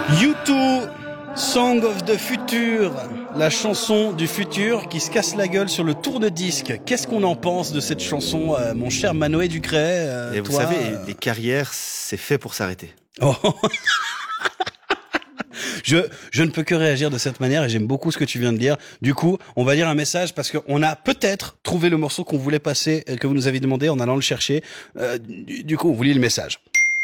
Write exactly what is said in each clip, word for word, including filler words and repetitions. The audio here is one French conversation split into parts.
U deux, Song of the Future, la chanson du futur qui se casse la gueule sur le tourne-disque. Qu'est-ce qu'on en pense de cette chanson, euh, mon cher Manoé Ducret euh, Et vous toi, savez, euh... les carrières, c'est fait pour s'arrêter. Oh. Je, je ne peux que réagir de cette manière et j'aime beaucoup ce que tu viens de dire. Du coup, on va dire un message parce qu'on a peut-être trouvé le morceau qu'on voulait passer, que vous nous avez demandé en allant le chercher. Euh, du, du coup, on vous lit le message.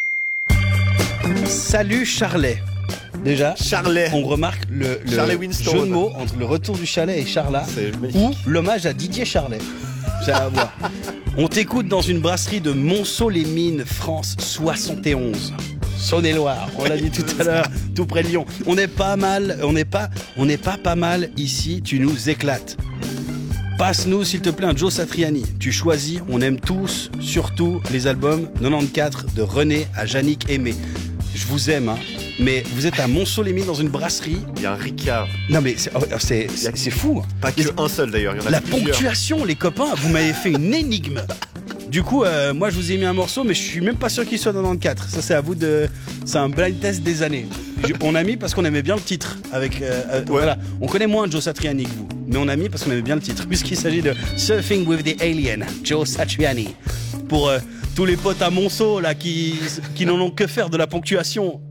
Salut Charlet. Déjà, Charlet. On remarque le, le Charlet jeu Winston. de mots entre le retour du chalet et Charlat magnifique. ou l'hommage à Didier Charlet. J'ai à voir. On t'écoute dans une brasserie de Monceau-les-Mines, France soixante et onze. Saône-et-Loire, on l'a dit tout à l'heure, tout près de Lyon. On est pas mal, on n'est pas, on n'est pas pas mal ici, tu nous éclates. Passe-nous s'il te plaît un Joe Satriani. Tu choisis, on aime tous, surtout les albums quatre-vingt-quatorze de René à Yannick Aimé. Je vous aime, hein, mais vous êtes à Monceau-les-Mines dans une brasserie. Il y a un Ricard. Non mais c'est, c'est, c'est, c'est fou. Pas qu'un seul d'ailleurs, il y en a La plusieurs. ponctuation, les copains, vous m'avez fait une énigme. Du coup, euh, moi je vous ai mis un morceau, mais je suis même pas sûr qu'il soit dans quatre-vingt-quatorze. Ça c'est à vous de, c'est un blind test des années. Je, on a mis parce qu'on aimait bien le titre. Avec, euh, euh, ouais. Voilà, on connaît moins Joe Satriani que vous, mais on a mis parce qu'on aimait bien le titre, puisqu'il s'agit de Surfing with the Alien, Joe Satriani. Pour euh, tous les potes à Monceau là qui qui n'en ont que faire de la ponctuation.